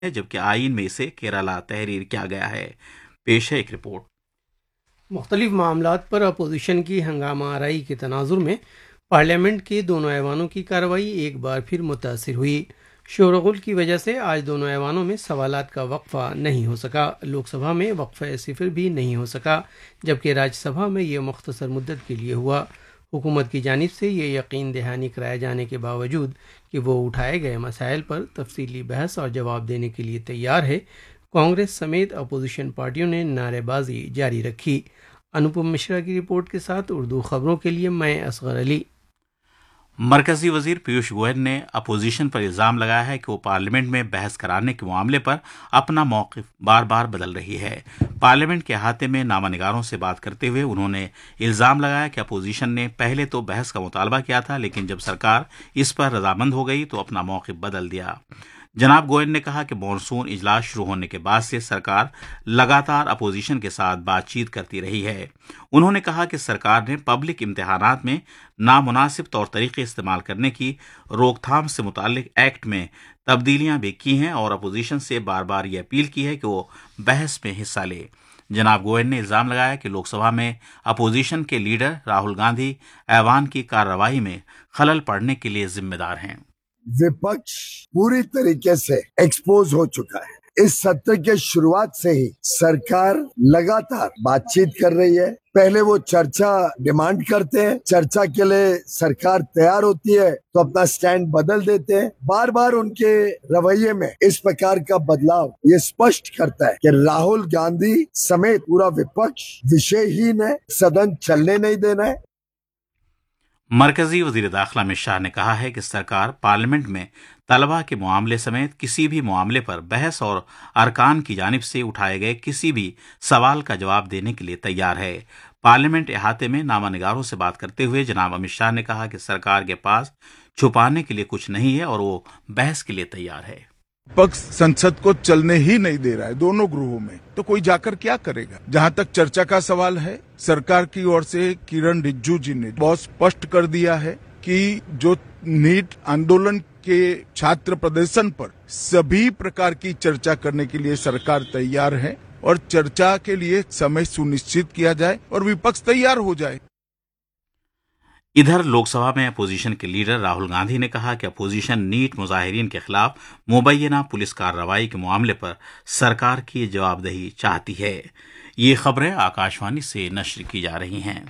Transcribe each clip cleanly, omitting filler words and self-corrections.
है, जबकि आईन में इसे केरला तहरीर किया गया है। पेश है एक रिपोर्ट। मुख्तलिफ मामलात पर अपोजिशन की हंगामा आराई के तनाजुर में पार्लियामेंट के दोनों ऐवानों की कार्रवाई एक बार फिर मुतासिर हुई। शोरगुल की वजह से आज दोनों ऐवानों में सवालात का वक्फा नहीं हो सका। लोकसभा में वक्फा सिफर भी नहीं हो सका, जबकि राज्यसभा में यह मुख्तसर मुद्दत के लिए हुआ। हुकूमत की जानिब से ये यकीन दहानी कराए जाने के बावजूद कि वो उठाए गए मसाइल पर तफसीली बहस और जवाब देने के लिए तैयार है, कांग्रेस समेत अपोजिशन पार्टियों ने नारेबाजी जारी रखी। अनुपम मिश्रा की रिपोर्ट के साथ उर्दू खबरों के लिए मैं असगर अली। मरकजी वजीर पीयूष गोयल ने अपोजिशन पर इल्जाम लगाया है कि वो पार्लियामेंट में बहस कराने के मामले पर अपना मौक़िफ़ बार बार बदल रही है। पार्लियामेंट के अहाते में नामानिगारों से बात करते हुए उन्होंने इल्जाम लगाया कि अपोजिशन ने पहले तो बहस का मुतालबा किया था, लेकिन जब सरकार इस पर रजामंद हो गई तो अपना मौक़िफ़ बदल दिया। जनाब गोयल ने कहा कि मॉनसून इजलास शुरू होने के बाद से सरकार लगातार अपोजिशन के साथ बातचीत करती रही है। उन्होंने कहा कि सरकार ने पब्लिक इम्तिहानात में नामुनासिब तौर तरीके इस्तेमाल करने की रोकथाम से मुतालिक एक्ट में तब्दीलियां भी की हैं और अपोजिशन से बार बार ये अपील की है कि वो बहस में हिस्सा ले। जनाब गोयल ने इल्जाम लगाया कि लोकसभा में अपोजिशन के लीडर राहुल गांधी ऐवान की कार्रवाई में खलल पड़ने के लिए जिम्मेदार हैं। विपक्ष पूरी तरीके से एक्सपोज हो चुका है। इस सत्र के शुरुआत से ही सरकार लगातार बातचीत कर रही है। पहले वो चर्चा डिमांड करते हैं, चर्चा के लिए सरकार तैयार होती है तो अपना स्टैंड बदल देते हैं। बार बार उनके रवैये में इस प्रकार का बदलाव ये स्पष्ट करता है कि राहुल गांधी समेत पूरा विपक्ष विषयहीन है, सदन चलने नहीं देना है। मरकजी वजीर दाखिला अमित शाह ने कहा है कि सरकार पार्लियामेंट में तलबा के मामले समेत किसी भी मामले पर बहस और अरकान की जानिब से उठाए गए किसी भी सवाल का जवाब देने के लिए तैयार है। पार्लियामेंट अहाते में नामानिगारों से बात करते हुए जनाब अमित शाह ने कहा कि सरकार के पास छुपाने के लिए कुछ नहीं है और वो बहस के लिए तैयार है। पक्ष संसद को चलने ही नहीं दे रहा है दोनों गृहों में, तो कोई जाकर क्या करेगा। जहां तक चर्चा का सवाल है, सरकार की ओर से किरण रिजिजू जी ने बहुत स्पष्ट कर दिया है कि जो नीट आंदोलन के छात्र प्रदर्शन पर सभी प्रकार की चर्चा करने के लिए सरकार तैयार है और चर्चा के लिए समय सुनिश्चित किया जाए और विपक्ष तैयार हो जाए। इधर लोकसभा में अपोजिशन के लीडर राहुल गांधी ने कहा कि अपोजिशन नीट मुजाहिरीन के खिलाफ मुबैना पुलिस कार्रवाई के मामले पर सरकार की जवाबदेही चाहती है। ये खबरें आकाशवाणी से नश्र की जा रही हैं।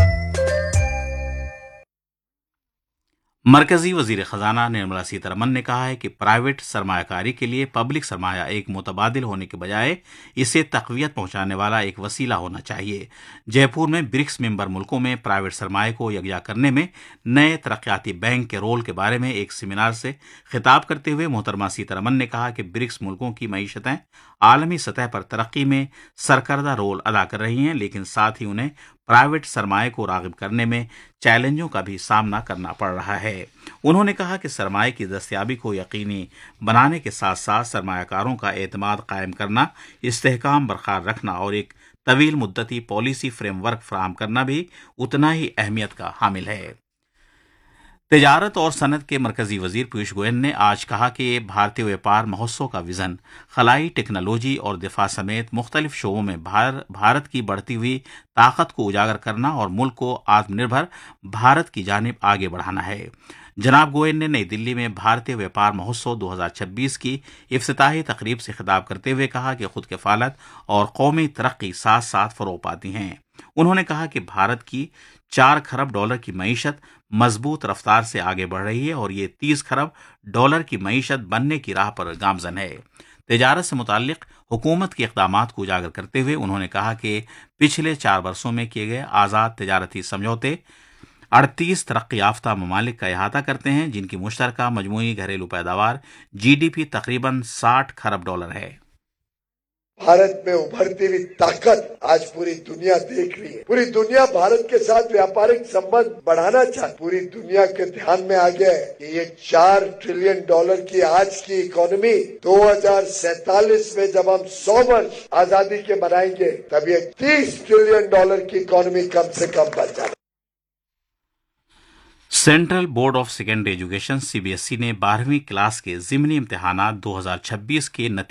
मरकजी वजीर खजाना निर्मला सीतारमन ने कहा है कि प्राइवेट सरमायाकारी के लिए पब्लिक सरमाया एक मुतबादिल होने के बजाय इसे तक़वियत पहुंचाने वाला एक वसीला होना चाहिए। जयपुर में ब्रिक्स मेंबर मुल्कों में प्राइवेट सरमाए को यकजा करने में नए तरक्याती बैंक के रोल के बारे में एक सेमिनार से खिताब करते हुए मोहतरमा सीतारमन ने कहा कि ब्रिक्स मुल्कों की मईशतें आलमी सतह पर तरक्की में सरकर्दा रोल अदा कर रही हैं, लेकिन साथ ही उन्हें प्राइवेट सरमाए को राग़िब करने में चैलेंजों का भी सामना करना पड़ रहा है। उन्होंने कहा कि सरमाए की दस्तयाबी को यकीनी बनाने के साथ साथ सरमायाकारों का एतमाद कायम करना, इस्तेहकाम बरकरार रखना और एक तवील मुद्दती पॉलिसी फ्रेमवर्क फराहम करना भी उतना ही अहमियत का हामिल है। तिजारत और सनत के मरकजी वजीर पीयूष गोयल ने आज कहा कि भारतीय व्यापार महोत्सव का विजन खलाई टेक्नोलॉजी और दिफा समेत मुख्तलिफ शोबों में भारत की बढ़ती हुई ताकत को उजागर करना और मुल्क को आत्मनिर्भर भारत की जानिब आगे बढ़ाना है। जनाब गोयल ने नई दिल्ली में भारतीय व्यापार महोत्सव 2026 की इफ्तिताही तकरीब से खिताब करते हुए कहा कि खुद कफालत और कौमी तरक्की साथ साथ फरोग पाती हैं। उन्होंने कहा कि भारत की 4 खरब डॉलर की मईशत मजबूत रफ्तार से आगे बढ़ रही है और ये 30 खरब डॉलर की मईशत बनने की राह पर गामजन है। तिजारत से मुताल्लिक हुकूमत के इक़दामात को उजागर करते हुए उन्होंने कहा कि पिछले 4 वर्षों में किए गए आज़ाद तिजारती समझौते 38 तरक्की याफ्ता ममालिक का अहाता करते हैं, जिनकी मुश्तरका मजमूई घरेलू पैदावार GDP तकरीबन 60 खरब डॉलर है। भारत में उभरती हुई ताकत आज पूरी दुनिया देख रही है। पूरी दुनिया भारत के साथ व्यापारिक संबंध बढ़ाना चाहती। पूरी दुनिया के ध्यान में आ गया है कि ये 4 ट्रिलियन डॉलर की आज की इकोनॉमी 2047 में जब हम 100 वर्ष आजादी के मनाएंगे तब ये 30 ट्रिलियन डॉलर की इकोनॉमी कम से कम बन जाए। Central board of secondary education CBSE ने 12वीं क्लास के ज़िमनी इम्तिहानात 2026 के